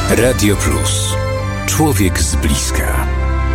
Radio Plus. Człowiek z bliska.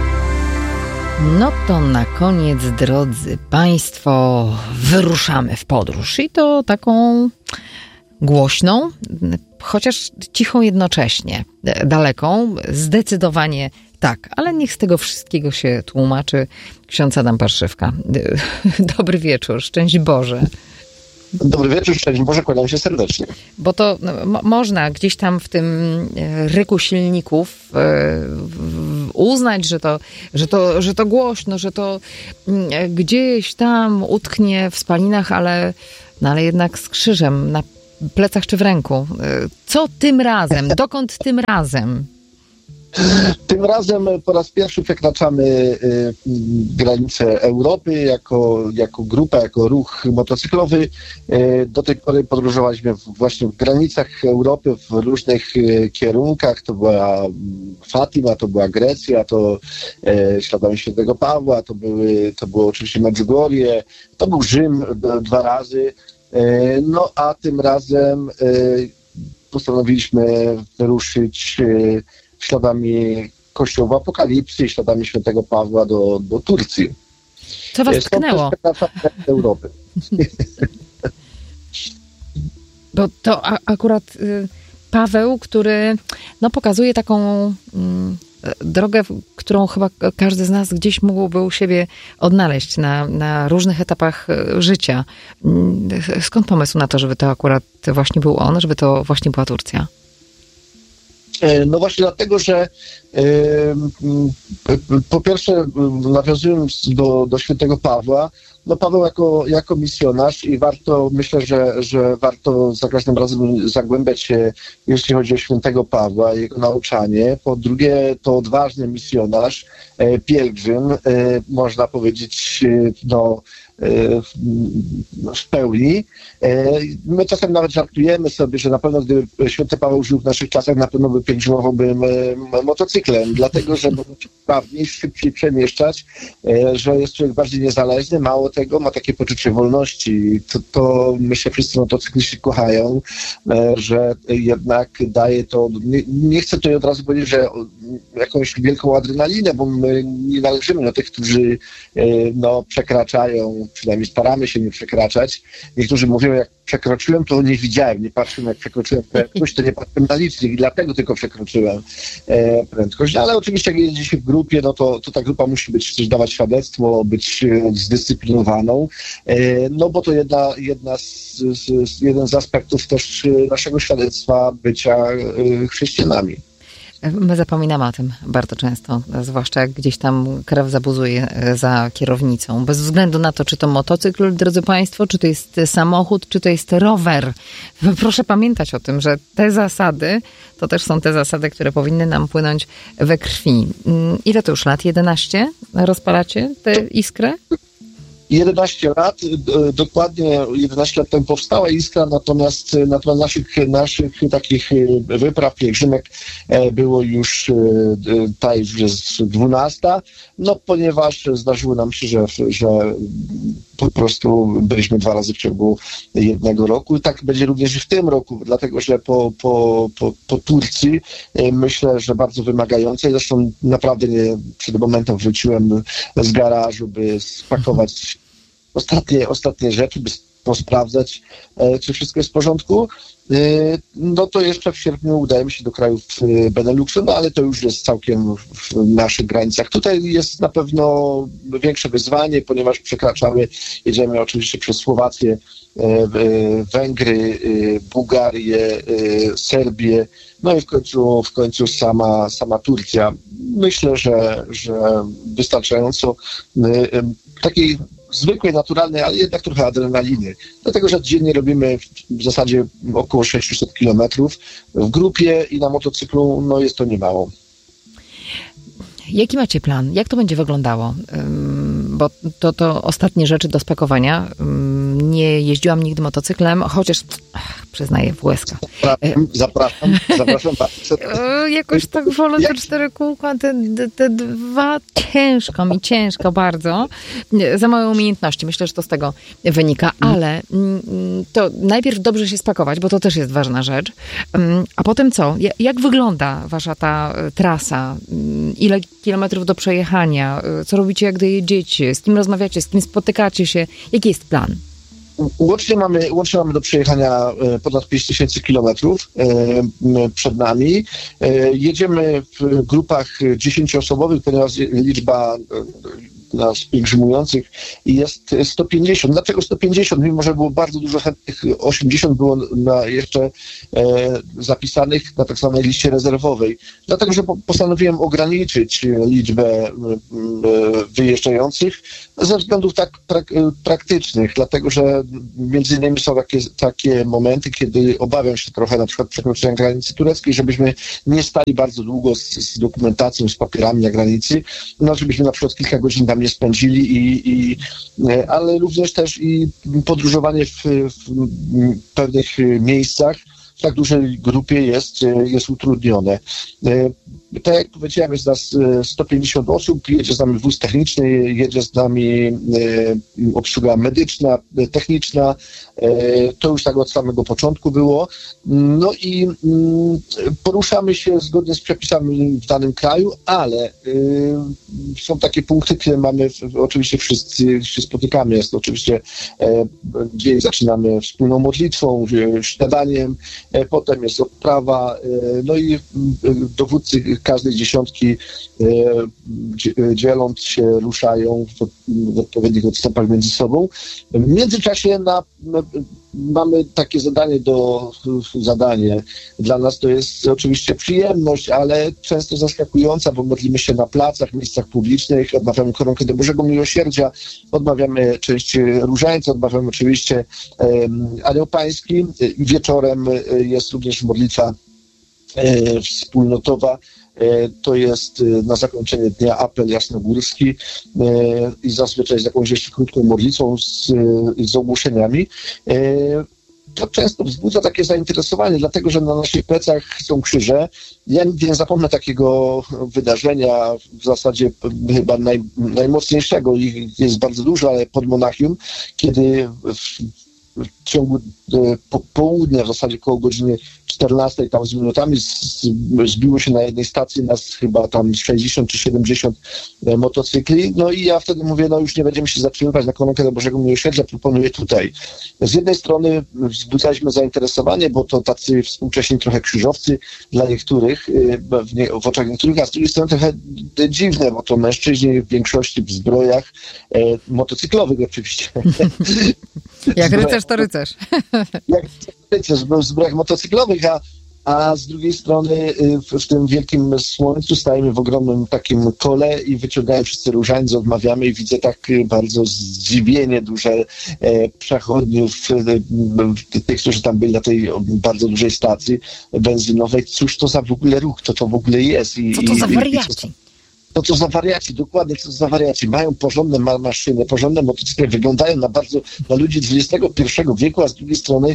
No to na koniec, drodzy Państwo, wyruszamy w podróż. I to taką głośną, chociaż cichą jednocześnie. Daleką, zdecydowanie tak. Ale niech z tego wszystkiego się tłumaczy ksiądz Adam Parszywka. Dobry wieczór, szczęść Boże. Dobry wieczór, szczęść Boże, kłaniam się serdecznie. Bo to można gdzieś tam w tym ryku silników uznać, że to głośno, że to gdzieś tam utknie w spalinach, ale jednak z krzyżem na plecach czy w ręku. Co tym razem? Dokąd tym razem? Tym razem po raz pierwszy przekraczamy granicę Europy jako grupa, jako ruch motocyklowy. Do tej pory podróżowaliśmy właśnie w granicach Europy w różnych kierunkach. To była Fatima, to była Grecja, to śladami Świętego Pawła, to było oczywiście Medjugorje, to był Rzym 2 razy. No a tym razem postanowiliśmy wyruszyć śladami Kościoła Apokalipsy, śladami Świętego Pawła do Turcji. Co was tknęło? Europy. Bo to akurat Paweł, który pokazuje taką drogę, którą chyba każdy z nas gdzieś mógłby u siebie odnaleźć na różnych etapach życia. Skąd pomysł na to, żeby to akurat właśnie był on, żeby to właśnie była Turcja? No właśnie dlatego, że po pierwsze nawiązując do Świętego Pawła, no Paweł jako misjonarz i myślę, że warto za każdym razem zagłębiać się, jeśli chodzi o Świętego Pawła, jego nauczanie. Po drugie, to odważny misjonarz, pielgrzym, można powiedzieć, w pełni. My czasem nawet żartujemy sobie, że na pewno gdyby święty Paweł żył w naszych czasach, na pewno by pielgrzymowałby motocyklem, dlatego że może się sprawniej, szybciej przemieszczać, że jest człowiek bardziej niezależny, mało tego, ma takie poczucie wolności. To myślę, wszyscy motocykliści kochają, że jednak daje to, nie chcę tutaj od razu powiedzieć, że jakąś wielką adrenalinę, bo my nie należymy do tych, którzy przekraczają, przynajmniej staramy się nie przekraczać. Niektórzy mówią, jak przekroczyłem, to nie widziałem, nie patrzyłem, jak przekroczyłem prędkość, to nie patrzyłem na licznik i dlatego tylko przekroczyłem prędkość. Ale oczywiście, jak jedzie się w grupie, to ta grupa musi też dawać świadectwo, być zdyscyplinowaną, bo to jeden z aspektów też naszego świadectwa bycia chrześcijanami. My zapominamy o tym bardzo często, zwłaszcza jak gdzieś tam krew zabuzuje za kierownicą. Bez względu na to, czy to motocykl, drodzy Państwo, czy to jest samochód, czy to jest rower. Proszę pamiętać o tym, że te zasady, to też są te zasady, które powinny nam płynąć we krwi. Ile to już lat? 11? Rozpalacie tę iskrę? 11 lat, dokładnie 11 lat temu powstała Iskra, natomiast naszych takich wypraw, pielgrzymek było już, ta już jest 12, ponieważ zdarzyło nam się, że po prostu byliśmy 2 razy w ciągu jednego roku i tak będzie również i w tym roku, dlatego że po Turcji myślę, że bardzo wymagającej, zresztą naprawdę przed momentem wróciłem z garażu, by spakować ostatnie rzeczy, by posprawdzać, czy wszystko jest w porządku. To jeszcze w sierpniu udajemy się do krajów Beneluxu, ale to już jest całkiem w naszych granicach. Tutaj jest na pewno większe wyzwanie, ponieważ jedziemy oczywiście przez Słowację, Węgry, Bułgarię, Serbię, i w końcu sama Turcja. Myślę, że wystarczająco takiej zwykłej, naturalnej, ale jednak trochę adrenaliny. Dlatego, że dziennie robimy w zasadzie około 600 kilometrów w grupie i na motocyklu, jest to niemało. Jaki macie plan? Jak to będzie wyglądało? Bo to ostatnie rzeczy do spakowania. nie jeździłam nigdy motocyklem, chociaż przyznaję w łezkach. Zapraszam bardzo. Jakoś tak wolę te 4 kółka, te 2 ciężko bardzo. Za małe umiejętności. Myślę, że to z tego wynika, ale to najpierw dobrze się spakować, bo to też jest ważna rzecz. A potem co? Jak wygląda wasza ta trasa? Ile kilometrów do przejechania? Co robicie, jak dojedziecie? Z kim rozmawiacie? Z kim spotykacie się? Jaki jest plan? Łącznie mamy do przejechania ponad 5000 kilometrów przed nami. Jedziemy w grupach 10-osobowych, ponieważ liczba nas pielgrzymujących jest 150. Dlaczego 150? Mimo że było bardzo dużo chętnych, 80 było jeszcze zapisanych na tak zwanej liście rezerwowej. Dlatego, że postanowiłem ograniczyć liczbę wyjeżdżających ze względów tak praktycznych, dlatego, że między innymi są takie momenty, kiedy obawiam się trochę na przykład przekroczenia granicy tureckiej, żebyśmy nie stali bardzo długo z dokumentacją, z papierami na granicy, żebyśmy na przykład kilka godzin tam nie spędzili, ale również też i podróżowanie w pewnych miejscach w tak dużej grupie jest utrudnione. Tak jak powiedziałem, jest nas 150 osób, jedzie z nami wóz techniczny, jedzie z nami obsługa medyczna, techniczna. To już tak od samego początku było. No i poruszamy się zgodnie z przepisami w danym kraju, ale są takie punkty, które mamy, oczywiście wszyscy się spotykamy. Jest to oczywiście, gdzie zaczynamy wspólną modlitwą, śniadaniem, potem jest odprawa, no i dowódcy każdej dziesiątki dzieląc się ruszają w odpowiednich odstępach między sobą. W międzyczasie mamy takie zadanie. Dla nas to jest oczywiście przyjemność, ale często zaskakująca, bo modlimy się na placach, miejscach publicznych, odmawiamy koronkę do Bożego Miłosierdzia, odmawiamy część różańca, odmawiamy oczywiście Anioł Pański. Wieczorem jest również modlitwa wspólnotowa. To jest na zakończenie dnia apel jasnogórski i zazwyczaj z jakąś jeszcze krótką modlitwą z ogłoszeniami. To często wzbudza takie zainteresowanie, dlatego że na naszych plecach są krzyże. Ja nigdy nie zapomnę takiego wydarzenia, w zasadzie chyba najmocniejszego, ich jest bardzo dużo, ale pod Monachium, kiedy w ciągu południa, w zasadzie koło godziny 14 tam z minutami zbiło się na jednej stacji nas chyba tam 60 czy 70 motocykli. No i ja wtedy mówię, no już nie będziemy się zatrzymywać na koronkę do Bożego Miłosierdzia, proponuję tutaj. Z jednej strony wzbudzaliśmy zainteresowanie, bo to tacy współcześni trochę krzyżowcy dla niektórych, w oczach niektórych, a z drugiej strony trochę dziwne, bo to mężczyźni w większości w zbrojach motocyklowych oczywiście. Jak rycerz to rycerz. Jak rycerz, w zbrojach motocyklowych, a z drugiej strony w tym wielkim słońcu stajemy w ogromnym takim kole i wyciągają wszyscy różańce, odmawiamy i widzę tak bardzo zdziwienie duże przechodniów, tych, którzy tam byli na tej bardzo dużej stacji benzynowej. Cóż to za w ogóle ruch, to w ogóle jest. Co to za wariaci? To za wariaci, dokładnie, co za wariaci. Mają porządne maszyny, porządne motocykle, wyglądają na ludzi XXI wieku, a z drugiej strony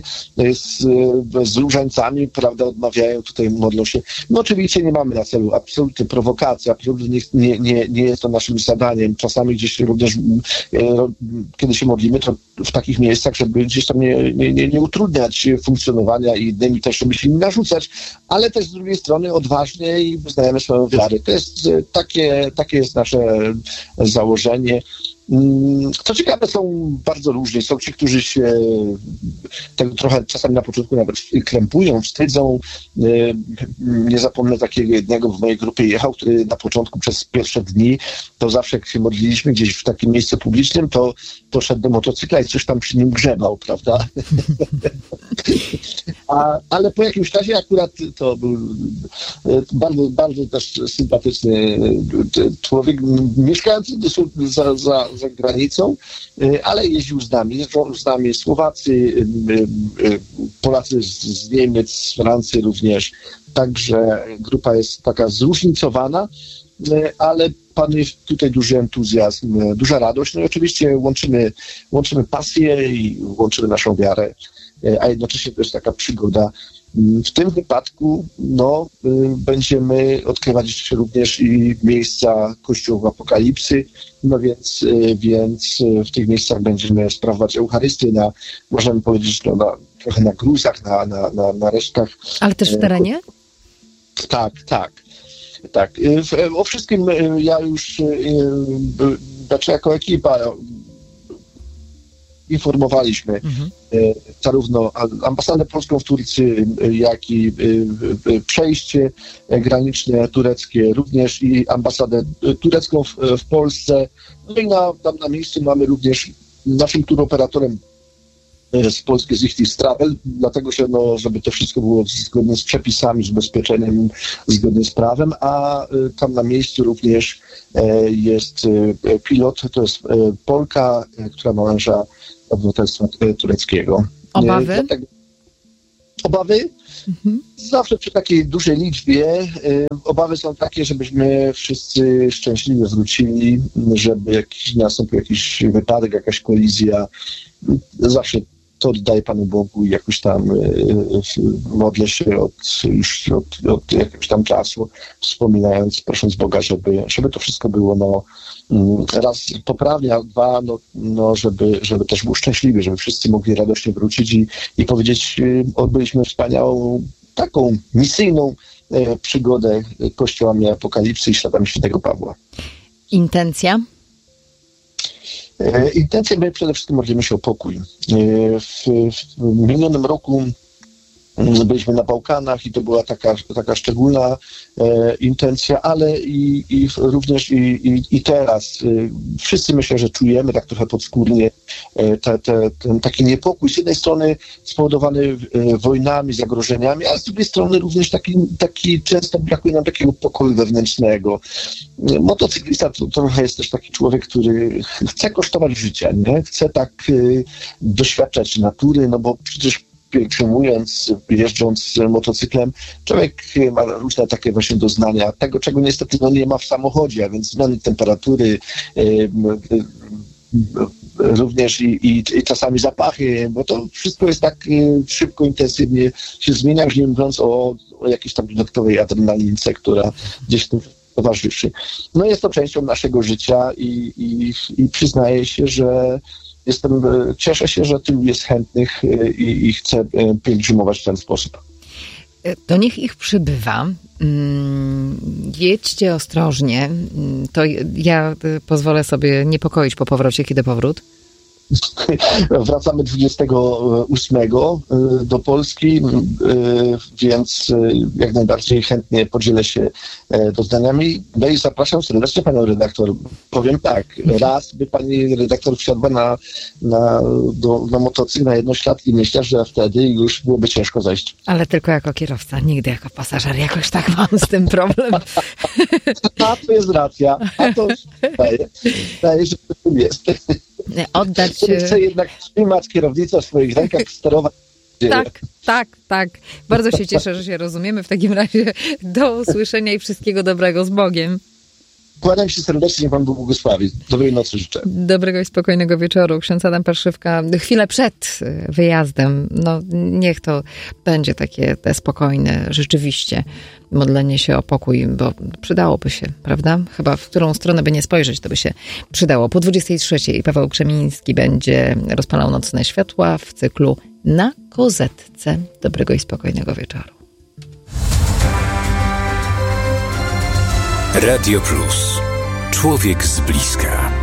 z różańcami, prawda, odmawiają, tutaj modlą się. No oczywiście nie mamy na celu absolutnie prowokacji, absolutnie nie jest to naszym zadaniem. Czasami gdzieś również, kiedy się modlimy, to w takich miejscach, żeby gdzieś tam nie utrudniać funkcjonowania i innymi też, żeby się nie narzucać, ale też z drugiej strony odważnie i wyznajemy swoją wiarę. To jest takie jest nasze założenie. Co ciekawe, są bardzo różni. Są ci, którzy się tego trochę czasami na początku nawet krępują, wstydzą. Nie zapomnę takiego jednego w mojej grupie jechał, który na początku przez pierwsze dni, to zawsze jak się modliliśmy gdzieś w takim miejscu publicznym, to szedł do motocykla i coś tam przy nim grzebał, prawda? Ale po jakimś czasie akurat to był bardzo, bardzo też sympatyczny człowiek, mieszkający za granicą, ale jeździł z nami. Jeżdżą z nami Słowacy, Polacy z Niemiec, z Francji również. Także grupa jest taka zróżnicowana. ale panuje tutaj duży entuzjazm, duża radość. No i oczywiście łączymy pasję i łączymy naszą wiarę, a jednocześnie to jest taka przygoda. W tym wypadku będziemy odkrywać również i miejsca kościołów Apokalipsy, no więc w tych miejscach będziemy sprawować Eucharystię możemy powiedzieć, trochę na gruzach, na resztkach. Ale też w terenie? Tak. O wszystkim ja już, jako ekipa informowaliśmy zarówno ambasadę polską w Turcji, jak i przejście graniczne tureckie, również i ambasadę turecką w Polsce. No i na miejscu mamy również naszym turoperatorem z Polski, z Ichthys Travel, dlatego że żeby to wszystko było zgodne z przepisami, z ubezpieczeniem, zgodnie z prawem, a tam na miejscu również jest pilot, to jest Polka, która ma męża obywatelstwa tureckiego. Obawy? Obawy? Zawsze przy takiej dużej liczbie obawy są takie, żebyśmy wszyscy szczęśliwie wrócili, żeby nastąpił jakiś wypadek, jakaś kolizja. Zawsze to oddaję Panu Bogu i jakoś tam modlę się od jakiegoś tam czasu, wspominając, prosząc Boga, żeby to wszystko było raz poprawnie, a dwa, żeby też był szczęśliwy, żeby wszyscy mogli radośnie wrócić i powiedzieć, odbyliśmy wspaniałą, taką misyjną przygodę kościołami Apokalipsy i śladami świętego Pawła. Intencja? Intencją my przede wszystkim modlimy się o pokój. W minionym roku byliśmy na Bałkanach i to była taka szczególna intencja, ale i również i teraz wszyscy myślę, że czujemy tak trochę podskórnie ten taki niepokój. Z jednej strony spowodowany wojnami, zagrożeniami, a z drugiej strony również taki często brakuje nam takiego pokoju wewnętrznego. Motocyklista to trochę jest też taki człowiek, który chce kosztować życia, nie? Chce tak doświadczać natury, bo przecież pielgrzymując, jeżdżąc motocyklem, człowiek ma różne takie właśnie doznania, tego czego niestety nie ma w samochodzie, a więc zmiany temperatury, również i czasami zapachy, bo to wszystko jest tak szybko, intensywnie się zmienia, już nie mówiąc o jakiejś tam dodatkowej adrenalince, która gdzieś tu towarzyszy. Jest to częścią naszego życia i przyznaję się, że cieszę się, że tylu jest chętnych i chcę pielgrzymować w ten sposób. To niech ich przybywa. Jedźcie ostrożnie. To ja pozwolę sobie niepokoić po powrocie. Kiedy powrót? Wracamy 28 do Polski, więc jak najbardziej chętnie podzielę się doznaniami. No i zapraszam serdecznie panią redaktor. Powiem tak, raz by pani redaktor wsiadła na motocykl, na jednoślad i myślę, że wtedy już byłoby ciężko zejść. Ale tylko jako kierowca, nigdy jako pasażer. Jakoś tak mam z tym problem. A to jest racja. A to wydaje, że to jest. Oddać... Chcę jednak trzymać kierownicę w swoich rękach, sterować. Tak. Bardzo się cieszę, że się rozumiemy. W takim razie do usłyszenia i wszystkiego dobrego z Bogiem. Kłaniam się serdecznie, niech Pan Bóg błogosławi. Dobrej nocy życzę. Dobrego i spokojnego wieczoru. Ksiądz Adam Parszywka. Chwilę przed wyjazdem. Niech to będzie takie spokojne, rzeczywiście modlenie się o pokój, bo przydałoby się, prawda? Chyba w którą stronę by nie spojrzeć, to by się przydało. Po 23:00 Paweł Krzemiński będzie rozpalał nocne światła w cyklu Na Kozetce. Dobrego i spokojnego wieczoru. Radio Plus. Człowiek z bliska.